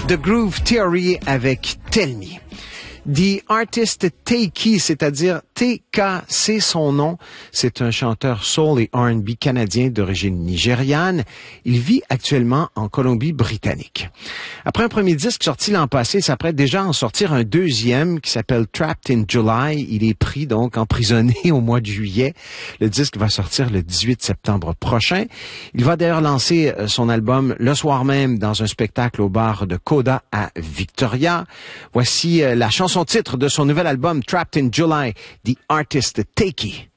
The Groove Theory avec Tell Me. The Artist Takey, c'est-à-dire TK, c'est son nom. C'est un chanteur soul et R&B canadien d'origine nigériane. Il vit actuellement en Colombie-Britannique. Après un premier disque sorti l'an passé, il s'apprête déjà à en sortir un deuxième qui s'appelle Trapped in July. Il est pris donc emprisonné au mois de juillet. Le disque va sortir le 18 septembre prochain. Il va d'ailleurs lancer son album le soir même dans un spectacle au bar de Coda à Victoria. Voici la chanson titre de son nouvel album Trapped in July, The Artist Takey.